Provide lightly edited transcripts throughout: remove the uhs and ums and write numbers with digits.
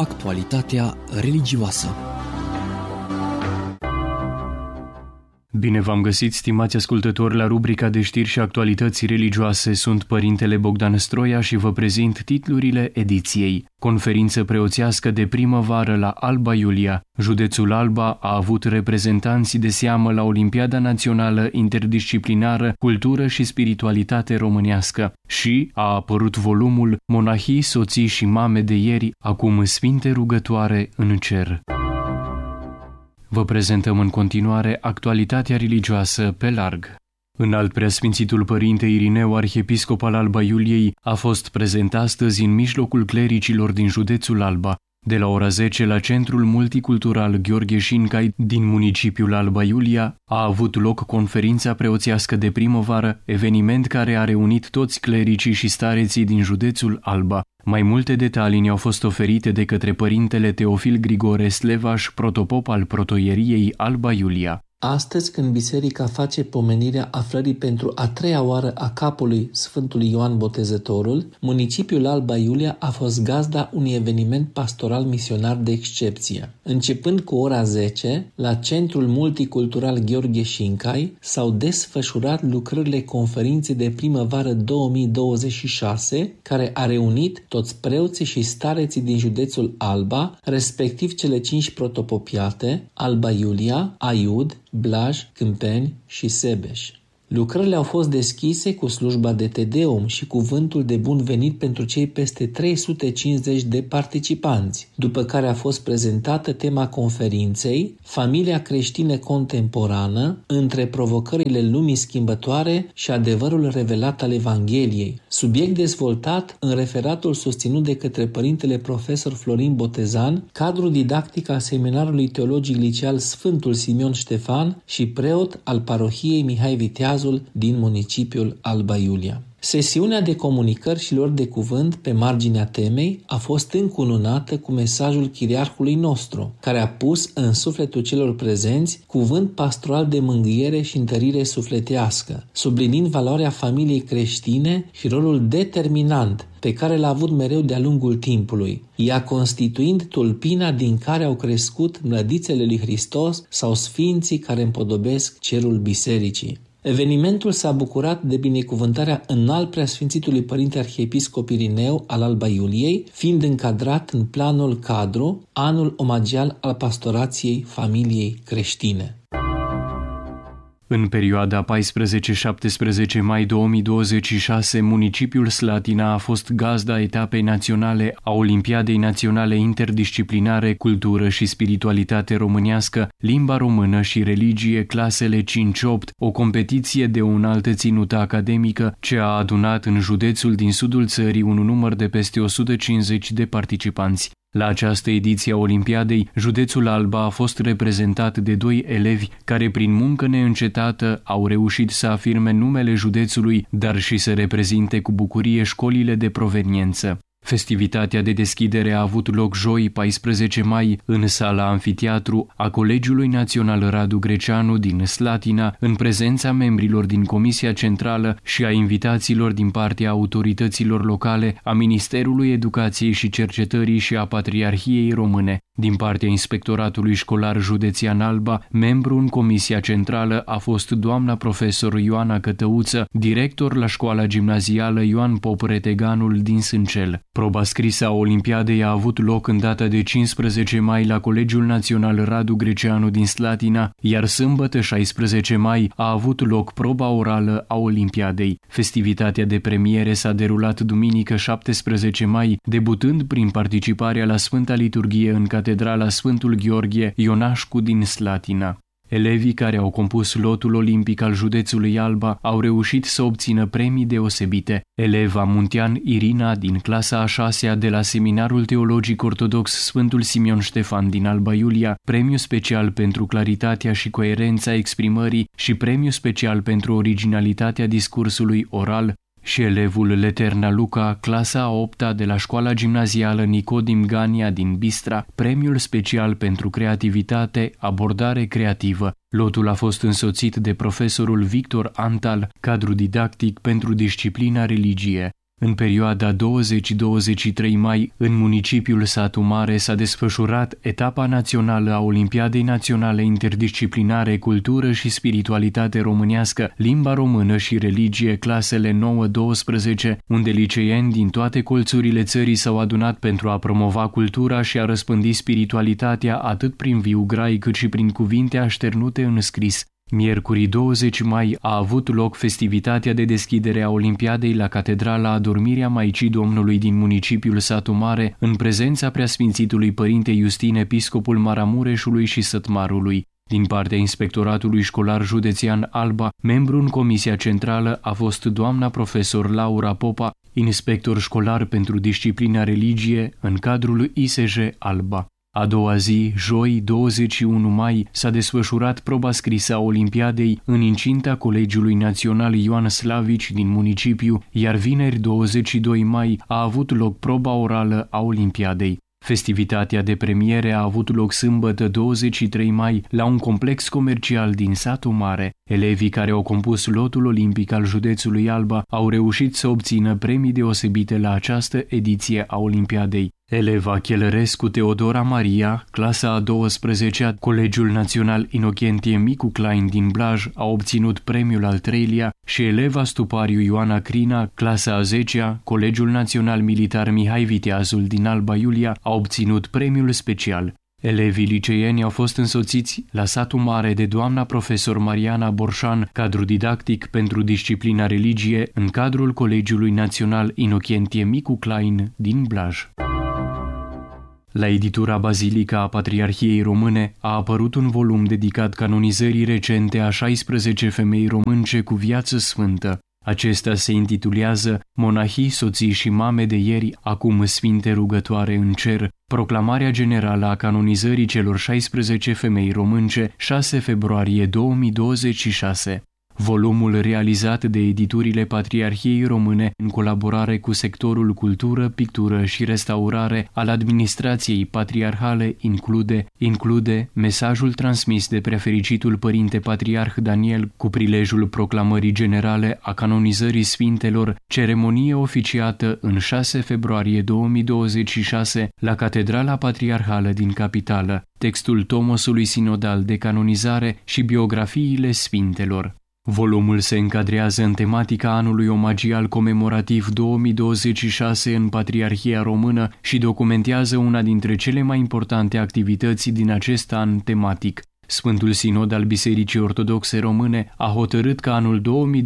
actualitatea religioasă. Bine v-am găsit, stimați ascultători, la rubrica de știri și actualități religioase. Sunt Părintele Bogdan Stroia și vă prezint titlurile ediției. Conferință preoțească de primăvară la Alba Iulia. Județul Alba a avut reprezentanți de seamă la Olimpiada Națională Interdisciplinară Cultură și Spiritualitate Românească și a apărut volumul Monahii, soții și mame de ieri, acum sfinte rugătoare în cer. Vă prezentăm în continuare actualitatea religioasă pe larg. Înalt Preasfințitul Părinte Irineu, arhiepiscop al Alba Iuliei, a fost prezent astăzi în mijlocul clericilor din județul Alba. De la ora 10 la Centrul Multicultural Gheorghe Șincai din municipiul Alba Iulia a avut loc conferința preoțească de primăvară, eveniment care a reunit toți clericii și stareții din județul Alba. Mai multe detalii ne-au fost oferite de către Părintele Teofil Grigore Slevaș, protopop al protoieriei Alba Iulia. Astăzi, când biserica face pomenirea aflării pentru a treia oară a capului Sfântului Ioan Botezătorul, municipiul Alba Iulia a fost gazda unui eveniment pastoral misionar de excepție. Începând cu ora 10, la Centrul Multicultural Gheorghe Șincai s-au desfășurat lucrările conferinței de primăvară 2026, care a reunit toți preoții și stareții din județul Alba, respectiv cele 5 protopopiate, Alba Iulia, Aiud, Blaj, Câmpeni și Sebeș. Lucrările au fost deschise cu slujba de Tedeum și cuvântul de bun venit pentru cei peste 350 de participanți, după care a fost prezentată tema conferinței Familia creștină contemporană între provocările lumii schimbătoare și adevărul revelat al Evangheliei, subiect dezvoltat în referatul susținut de către Părintele Profesor Florin Botezan, cadru didactic al Seminarului Teologic Liceal Sfântul Simeon Ștefan și preot al parohiei Mihai Viteazul din municipiul Alba Iulia. Sesiunea de comunicări și luări de cuvânt pe marginea temei a fost încununată cu mesajul chiriarhului nostru, care a pus în sufletul celor prezenți cuvânt pastoral de mângâiere și întărire sufletească, subliniind valoarea familiei creștine și rolul determinant pe care l-a avut mereu de-a lungul timpului, ea constituind tulpina din care au crescut mlădițele lui Hristos sau sfinții care împodobesc cerul bisericii. Evenimentul s-a bucurat de binecuvântarea înalt preasfințitului Părinte Arhiepiscop Irineu al Alba Iuliei, fiind încadrat în planul cadru, anul omagial al pastorației familiei creștine. În perioada 14-17 mai 2026, municipiul Slatina a fost gazda etapei naționale a Olimpiadei Naționale Interdisciplinare Cultură și Spiritualitate Românească, Limba Română și Religie, clasele 5-8, o competiție de o înaltă ținută academică ce a adunat în județul din sudul țării un număr de peste 150 de participanți. La această ediție a Olimpiadei, județul Alba a fost reprezentat de 2 elevi care, prin muncă neîncetată, au reușit să afirme numele județului, dar și să reprezinte cu bucurie școlile de proveniență. Festivitatea de deschidere a avut loc joi, 14 mai, în sala amfiteatru a Colegiului Național Radu Greceanu din Slatina, în prezența membrilor din Comisia Centrală și a invitaților din partea autorităților locale, a Ministerului Educației și Cercetării și a Patriarhiei Române. Din partea Inspectoratului Școlar Județean Alba, membru în Comisia Centrală a fost doamna profesor Ioana Cătăuță, director la Școala Gimnazială Ioan Pop Reteganul din Sâncel. Proba scrisă a Olimpiadei a avut loc în data de 15 mai la Colegiul Național Radu Greceanu din Slatina, iar sâmbătă 16 mai a avut loc proba orală a Olimpiadei. Festivitatea de premiere s-a derulat duminică 17 mai, debutând prin participarea la Sfânta Liturghie în Catedrala Sfântul Gheorghe Ionașcu din Slatina. Elevii care au compus lotul olimpic al județului Alba au reușit să obțină premii deosebite. Eleva muntean Irina din clasa a 6-a de la Seminarul Teologic Ortodox Sfântul Simeon Ștefan din Alba Iulia, premiu special pentru claritatea și coerența exprimării și premiu special pentru originalitatea discursului oral, și elevul Leterna Luca, clasa a 8-a de la Școala Gimnazială Nicodim Gania din Bistra, premiul special pentru creativitate, abordare creativă. Lotul a fost însoțit de profesorul Victor Antal, cadru didactic pentru disciplina religie. În perioada 20-23 mai, în municipiul Satu Mare s-a desfășurat etapa națională a Olimpiadei Naționale Interdisciplinare Cultură și Spiritualitate Românească, Limba Română și Religie, clasele 9-12, unde liceeni din toate colțurile țării s-au adunat pentru a promova cultura și a răspândi spiritualitatea atât prin viu grai cât și prin cuvinte așternute în scris. Miercuri 20 mai a avut loc festivitatea de deschidere a Olimpiadei la Catedrala Adormirea Maicii Domnului din municipiul Satu Mare, în prezența preasfințitului Părinte Iustin, episcopul Maramureșului și Sătmarului. Din partea Inspectoratului Școlar Județean Alba, membru în Comisia Centrală a fost doamna profesor Laura Popa, inspector școlar pentru disciplina religie în cadrul ISJ Alba. A doua zi, joi 21 mai, s-a desfășurat proba scrisă a Olimpiadei în incinta Colegiului Național Ioan Slavici din municipiu, iar vineri 22 mai a avut loc proba orală a Olimpiadei. Festivitatea de premiere a avut loc sâmbătă 23 mai la un complex comercial din Satu Mare. Elevii care au compus lotul olimpic al județului Alba au reușit să obțină premii deosebite la această ediție a Olimpiadei. Eleva Chelărescu Teodora Maria, clasa a 12-a, Colegiul Național Inocentie Micu Klein din Blaj, a obținut premiul al 3-lea și eleva Stupariu Ioana Crina, clasa a 10-a, Colegiul Național Militar Mihai Viteazul din Alba Iulia, a obținut premiul special. Elevii liceeni au fost însoțiți la Satu Mare de doamna profesor Mariana Borșan, cadru didactic pentru disciplina religie în cadrul Colegiului Național Inocentie Micu Klein din Blaj. La editura Bazilica a Patriarhiei Române a apărut un volum dedicat canonizării recente a 16 femei românce cu viață sfântă. Acesta se intitulează Monahii, soții și mame de ieri, acum sfinte rugătoare în cer, proclamarea generală a canonizării celor 16 femei românce, 6 februarie 2026. Volumul realizat de editurile Patriarhiei Române în colaborare cu sectorul cultură, pictură și restaurare al administrației patriarhale include mesajul transmis de prefericitul Părinte Patriarh Daniel cu prilejul proclamării generale a canonizării sfintelor, ceremonie oficiată în 6 februarie 2026 la Catedrala Patriarhală din Capitală, textul tomosului sinodal de canonizare și biografiile sfintelor. Volumul se încadrează în tematica anului omagial comemorativ 2026 în Patriarhia Română și documentează una dintre cele mai importante activități din acest an tematic. Sfântul Sinod al Bisericii Ortodoxe Române a hotărât ca anul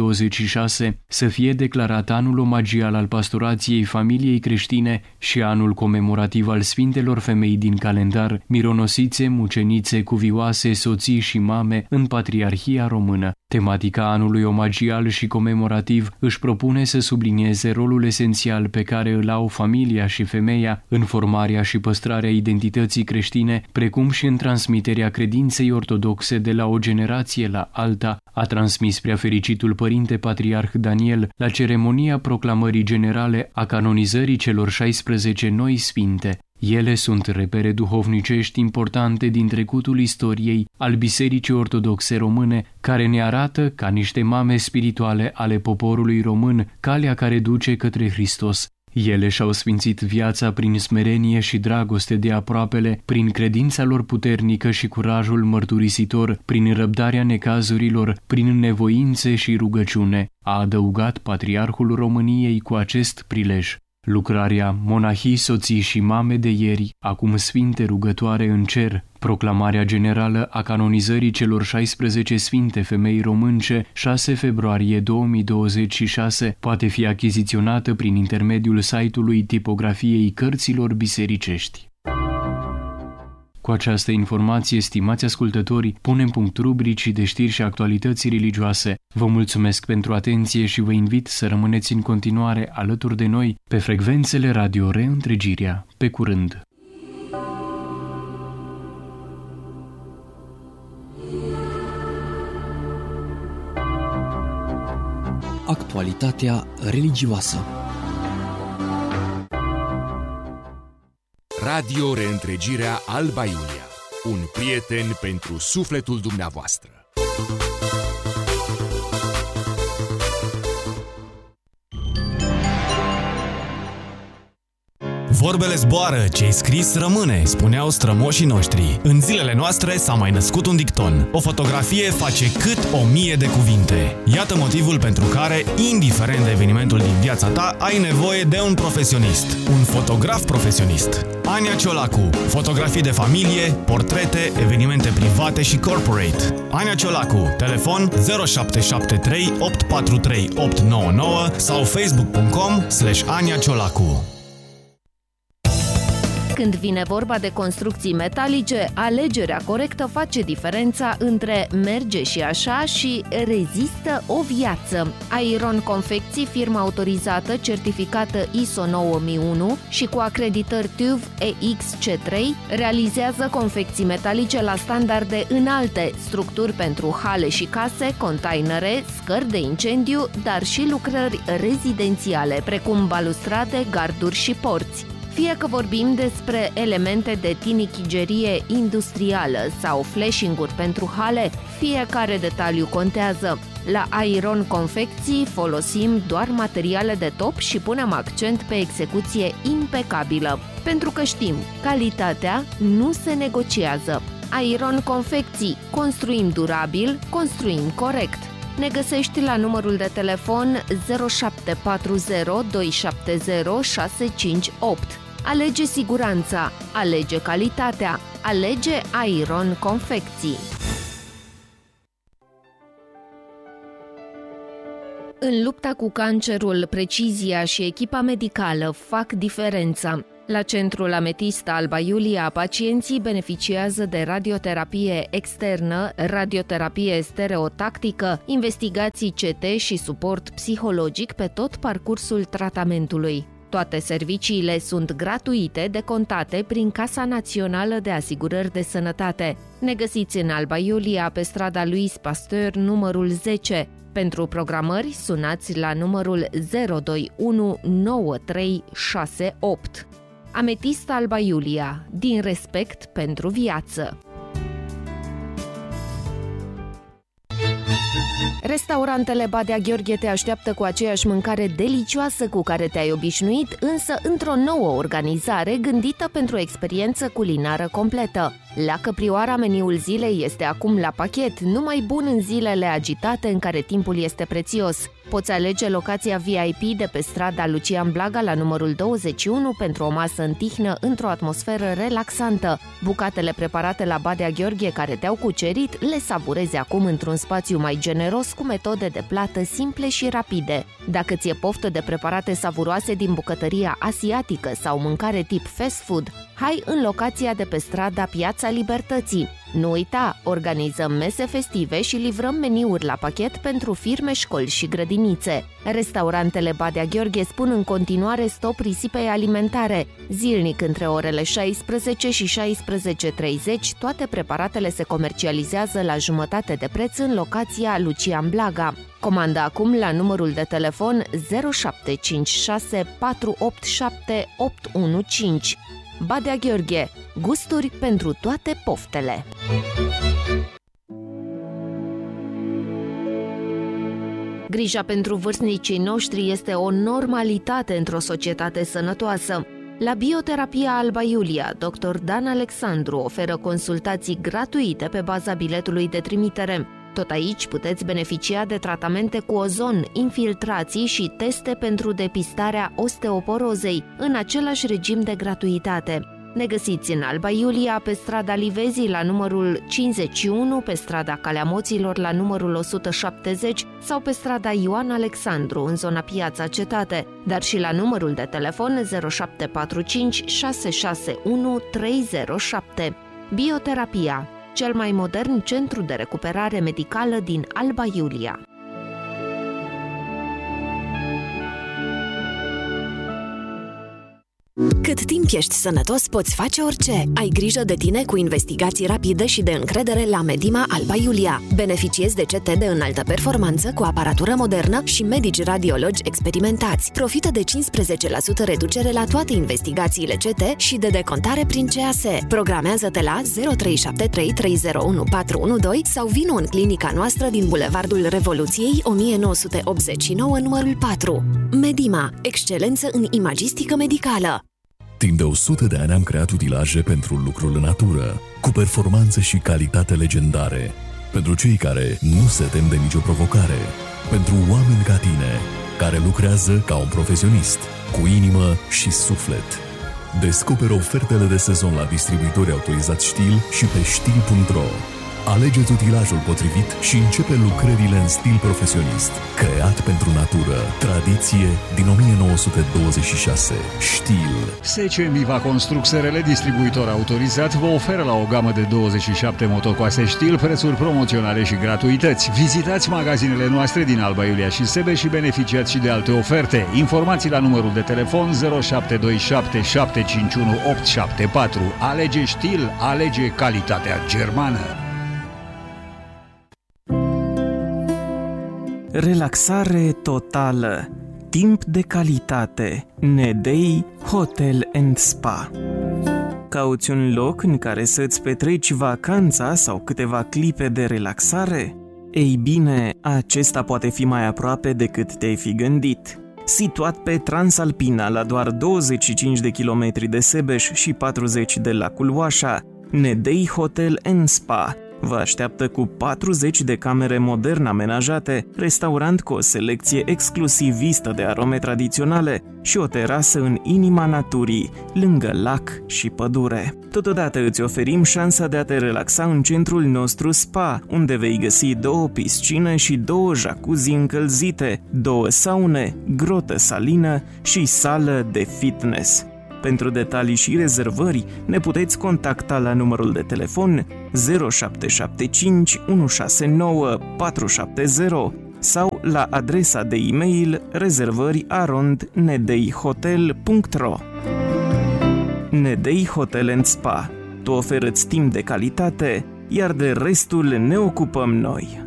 2026 să fie declarat anul omagial al pastorației familiei creștine și anul comemorativ al Sfintelor Femei din calendar, mironosițe, mucenițe, cuvioase, soții și mame în Patriarhia Română. Tematica anului omagial și comemorativ își propune să sublinieze rolul esențial pe care îl au familia și femeia în formarea și păstrarea identității creștine, precum și în transmiterea credinței ortodoxe de la o generație la alta, a transmis preafericitul Părinte Patriarh Daniel la ceremonia proclamării generale a canonizării celor 16 noi sfinte. Ele sunt repere duhovnicești importante din trecutul istoriei al Bisericii Ortodoxe Române, care ne arată, ca niște mame spirituale ale poporului român, calea care duce către Hristos. Ele și-au sfințit viața prin smerenie și dragoste de aproapele, prin credința lor puternică și curajul mărturisitor, prin răbdarea necazurilor, prin nevoințe și rugăciune, a adăugat Patriarhul României cu acest prilej. Lucrarea Monahii, soții și mame de ieri, acum sfinte rugătoare în cer, proclamarea generală a canonizării celor 16 sfinte femei românce, 6 februarie 2026, poate fi achiziționată prin intermediul site-ului Tipografiei Cărților Bisericești. Cu această informație, stimați ascultători, punem punct rubricii de știri și actualități religioase. Vă mulțumesc pentru atenție și vă invit să rămâneți în continuare alături de noi pe frecvențele Radio Reîntregirea. Pe curând! Actualitatea religioasă. Radio Reîntregirea Alba Iulia. Un prieten pentru sufletul dumneavoastră. Vorbele zboară, ce-ai scris rămâne, spuneau strămoșii noștri. În zilele noastre s-a mai născut un dicton. O fotografie face cât 1000 de cuvinte. Iată motivul pentru care, indiferent de evenimentul din viața ta, ai nevoie de un profesionist. Un fotograf profesionist. Ania Ciolacu. Fotografii de familie, portrete, evenimente private și corporate. Ania Ciolacu. Telefon 0773 843 899 sau facebook.com/Ania Ciolacu. Când vine vorba de construcții metalice, alegerea corectă face diferența între merge și așa și rezistă o viață. Aeron Confecții, firma autorizată, certificată ISO 9001 și cu acreditări TÜV EXC3, realizează confecții metalice la standarde înalte, structuri pentru hale și case, containere, scări de incendiu, dar și lucrări rezidențiale, precum balustrade, garduri și porți. Fie că vorbim despre elemente de tinichigerie industrială sau flashing-uri pentru hale, fiecare detaliu contează. La Aeron Confecții folosim doar materiale de top și punem accent pe execuție impecabilă, pentru că știm, calitatea nu se negociază. Aeron Confecții, construim durabil, construim corect. Ne găsești la numărul de telefon 0740 270 658. Alege siguranța, alege calitatea, alege Aeron Confecții. În lupta cu cancerul, precizia și echipa medicală fac diferența. La Centrul Ametist Alba Iulia, pacienții beneficiază de radioterapie externă, radioterapie stereotactică, investigații CT și suport psihologic pe tot parcursul tratamentului. Toate serviciile sunt gratuite, decontate prin Casa Națională de Asigurări de Sănătate. Ne găsiți în Alba Iulia, pe strada Louis Pasteur, numărul 10. Pentru programări, sunați la numărul 021 9368. Ametist Alba Iulia, din respect pentru viață. Restaurantele Badea Gheorghe te așteaptă cu aceeași mâncare delicioasă cu care te-ai obișnuit, însă într-o nouă organizare gândită pentru o experiență culinară completă. La Căprioara, meniul zilei este acum la pachet, numai bun în zilele agitate în care timpul este prețios. Poți alege locația VIP de pe strada Lucian Blaga la numărul 21 pentru o masă în tihnă într-o atmosferă relaxantă. Bucatele preparate la Badea Gheorghe care te-au cucerit le savurezi acum într-un spațiu mai generos cu metode de plată simple și rapide. Dacă ți-e poftă de preparate savuroase din bucătăria asiatică sau mâncare tip fast food, hai în locația de pe strada Piața Libertății. Nu uita, organizăm mese festive și livrăm meniuri la pachet pentru firme, școli și grădinițe. Restaurantele Badea Gheorghe spun în continuare stop risipei alimentare. Zilnic între orele 16 și 16:30, toate preparatele se comercializează la jumătate de preț în locația Lucian Blaga. Comandă acum la numărul de telefon 0756 487 815. Badea Gheorghe, gusturi pentru toate poftele. Grija pentru vârstnicii noștri este o normalitate într-o societate sănătoasă. La Bioterapia Alba Iulia, Dr. Dan Alexandru oferă consultații gratuite pe baza biletului de trimitere. Tot aici puteți beneficia de tratamente cu ozon, infiltrații și teste pentru depistarea osteoporozei, în același regim de gratuitate. Ne găsiți în Alba Iulia, pe strada Livezii la numărul 51, pe strada Calea Moților la numărul 170 sau pe strada Ioan Alexandru, în zona Piața Cetate, dar și la numărul de telefon 0745 661 307. Bioterapia, cel mai modern centru de recuperare medicală din Alba Iulia. Cât timp ești sănătos, poți face orice. Ai grijă de tine cu investigații rapide și de încredere la Medima Alba Iulia. Beneficiezi de CT de înaltă performanță cu aparatură modernă și medici radiologi experimentați. Profită de 15% reducere la toate investigațiile CT și de decontare prin CAS. Programează-te la 0373 301 412 sau vino în clinica noastră din Bulevardul Revoluției 1989, numărul 4. Medima, excelență în imagistică medicală. Timp de 100 de ani am creat utilaje pentru lucrul în natură, cu performanță și calitate legendare, pentru cei care nu se tem de nicio provocare, pentru oameni ca tine, care lucrează ca un profesionist, cu inimă și suflet. Descoperă ofertele de sezon la distribuitori autorizați Stihl și pe stihl.ro. Alegeți utilajul potrivit și începe lucrările în stil profesionist. Creat pentru natură. Tradiție din 1926. Stihl. SCM Viva Construc SRL, distribuitor autorizat, vă oferă la o gamă de 27 motocoase Stihl prețuri promoționale și gratuități. Vizitați magazinele noastre din Alba Iulia și Sebeș și beneficiați și de alte oferte. Informații la numărul de telefon 0727 751 874. Alege Stihl, alege calitatea germană. Relaxare totală, timp de calitate, Nedei Hotel & Spa. Cauți un loc în care să-ți petreci vacanța sau câteva clipe de relaxare? Ei bine, acesta poate fi mai aproape decât te-ai fi gândit. Situat pe Transalpina, la doar 25 de kilometri de Sebeș și 40 de lacul Oașa, Nedei Hotel & Spa vă așteaptă cu 40 de camere modern amenajate, restaurant cu o selecție exclusivistă de arome tradiționale și o terasă în inima naturii, lângă lac și pădure. Totodată îți oferim șansa de a te relaxa în centrul nostru spa, unde vei găsi 2 piscine și 2 jacuzzi încălzite, 2 saune, grotă salină și sală de fitness. Pentru detalii și rezervări ne puteți contacta la numărul de telefon 0775 169 470 sau la adresa de e-mail rezervări@nedeihotel.ro. Nedei Hotel & Spa. Tu oferă-ți timp de calitate, iar de restul ne ocupăm noi.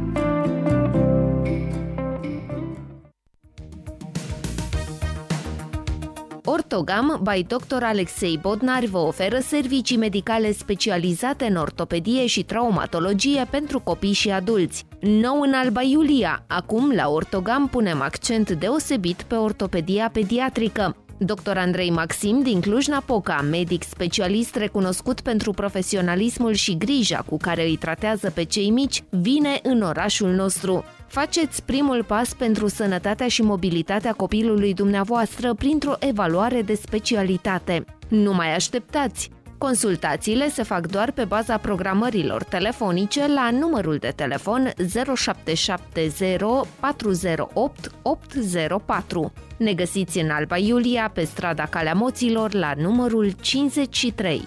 Ortogam by Dr. Alexei Bodnar vă oferă servicii medicale specializate în ortopedie și traumatologie pentru copii și adulți. Nou în Alba Iulia, acum la Ortogam punem accent deosebit pe ortopedia pediatrică. Dr. Andrei Maxim din Cluj-Napoca, medic specialist recunoscut pentru profesionalismul și grija cu care îi tratează pe cei mici, vine în orașul nostru. Faceți primul pas pentru sănătatea și mobilitatea copilului dumneavoastră printr-o evaluare de specialitate. Nu mai așteptați! Consultațiile se fac doar pe baza programărilor telefonice la numărul de telefon 0770 408 804. Ne găsiți în Alba Iulia, pe strada Calea Moților, la numărul 53.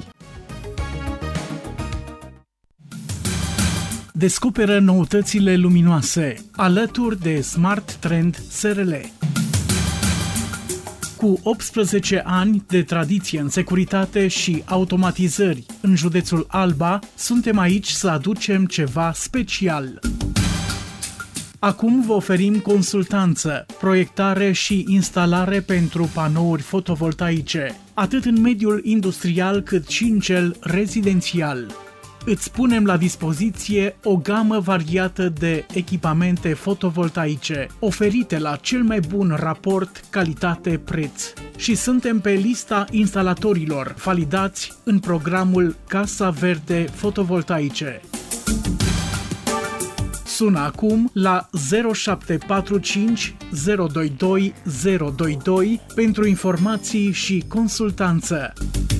Descoperă noutățile luminoase, alături de Smart Trend SRL. Cu 18 ani de tradiție în securitate și automatizări în județul Alba, suntem aici să aducem ceva special. Acum vă oferim consultanță, proiectare și instalare pentru panouri fotovoltaice, atât în mediul industrial cât și în cel rezidențial. Îți punem la dispoziție o gamă variată de echipamente fotovoltaice, oferite la cel mai bun raport calitate-preț. Și suntem pe lista instalatorilor validați în programul Casa Verde Fotovoltaice. Sună acum la 0745 022 022 pentru informații și consultanță.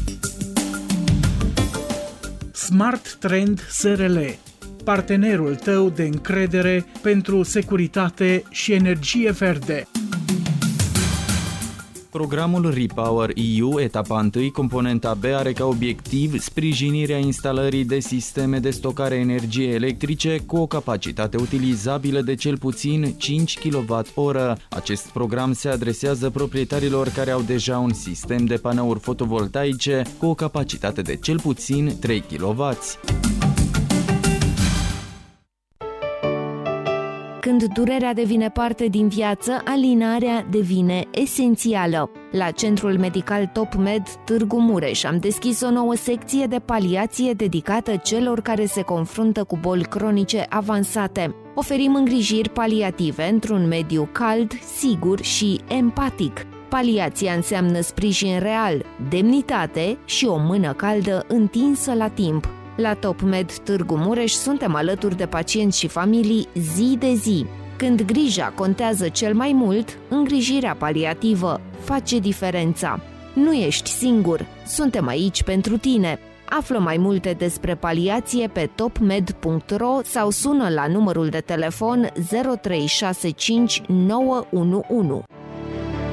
Smart Trend SRL, partenerul tău de încredere pentru securitate și energie verde. Programul Repower EU, etapa 1, componenta B, are ca obiectiv sprijinirea instalării de sisteme de stocare energie electrice cu o capacitate utilizabilă de cel puțin 5 kWh. Acest program se adresează proprietarilor care au deja un sistem de panouri fotovoltaice cu o capacitate de cel puțin 3 kW. Când durerea devine parte din viață, alinarea devine esențială. La Centrul Medical Top Med Târgu Mureș am deschis o nouă secție de paliație dedicată celor care se confruntă cu boli cronice avansate. Oferim îngrijiri paliative într-un mediu cald, sigur și empatic. Paliația înseamnă sprijin real, demnitate și o mână caldă întinsă la timp. La TopMed Târgu Mureș suntem alături de pacienți și familii zi de zi. Când grija contează cel mai mult, îngrijirea paliativă face diferența. Nu ești singur, suntem aici pentru tine. Află mai multe despre paliație pe topmed.ro sau sună la numărul de telefon 0365 911.